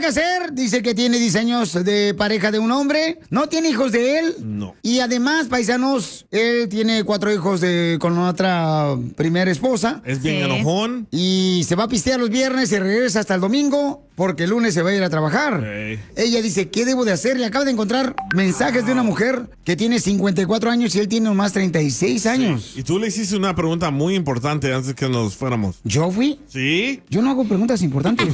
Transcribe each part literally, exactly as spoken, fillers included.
que hacer, dice que tiene diez años de pareja de un hombre, no tiene hijos de él. No. Y además, paisanos, él tiene cuatro hijos de, con otra primera esposa. Es bien sí. enojón. Y se va a pistear los viernes y regresa hasta el domingo porque el lunes se va a ir a trabajar. Sí. Ella dice, ¿qué debo de hacer? Le acaba de encontrar mensajes wow. de una mujer que tiene cincuenta y cuatro años y él tiene nomás treinta y seis años. Sí. Y tú le hiciste una pregunta muy importante antes que nos fuéramos. ¿Yo fui? Sí. Yo no hago preguntas importantes.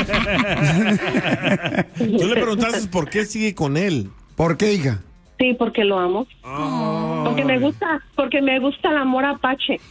Tú le preguntaste por qué sigue con él. ¿Por qué, hija? Sí, porque lo amo. Oh. Porque me gusta, porque me gusta el amor apache.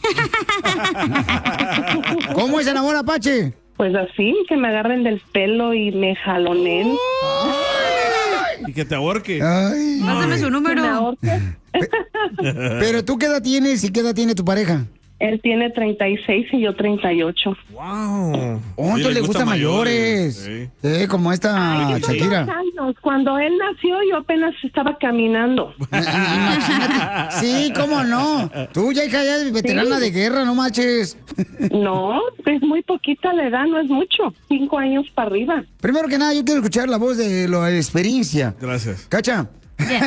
¿Cómo es el amor apache? Pues así, que me agarren del pelo y me jalonen. Y que te ahorque. Ay. Pásame su número. Pero tú, ¿qué edad tienes y qué edad tiene tu pareja? Él tiene treinta y seis y yo treinta y ocho. ¡Wow! Oh, sí, le gustan mayores. mayores. Sí. sí, como esta Ay, Shakira. Años. Cuando él nació, yo apenas estaba caminando. Sí, cómo no. Tú ya, hija, ya eres veterana sí. de guerra, no manches. No, es muy poquita la edad, no es mucho. Cinco años para arriba. Primero que nada, yo quiero escuchar la voz de la experiencia. Gracias. ¿Cacha? Yes.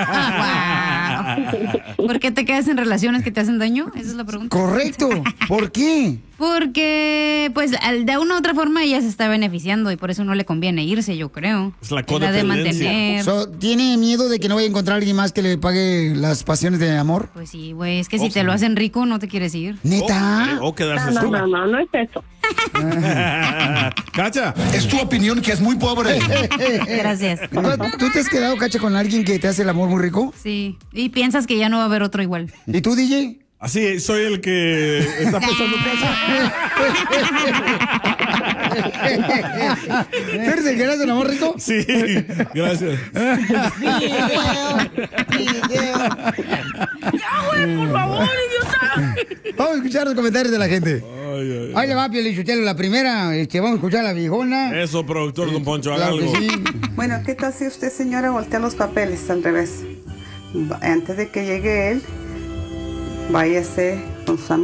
Wow. ¿Por qué te quedas en relaciones que te hacen daño? Esa es la pregunta. Correcto. ¿Por qué? Porque, pues, de una u otra forma ella se está beneficiando y por eso no le conviene irse, yo creo. Es la codependencia. de mantener. So, ¿Tiene miedo de que no vaya a encontrar a alguien más que le pague las pasiones de amor? Pues sí, güey, es que oh, si te sí. lo hacen rico no te quieres ir. ¿Neta? O, o quedarse no, sola. No, no, no, no es eso. Cacha. Es tu opinión que es muy pobre. Gracias. ¿Tú, ¿Tú te has quedado, Cacha, con alguien que te hace el amor muy rico? Sí. Y piensas que ya no va a haber otro igual. ¿Y tú, D J? Así, soy el que está pensando casa. ¿Tú eres el que hace el amor rico? Sí, gracias. ¡Ya, güey, por favor, idiota! Vamos a escuchar los comentarios de la gente. Ay, ay, ay. Ahí le va, Pielichotelo, la primera. Este, vamos a escuchar a la viejona. Eso, productor, don Poncho, haga claro algo. Sí. Bueno, ¿qué tal si usted, señora, voltea los papeles al revés? Antes de que llegue él, váyase con su amigo.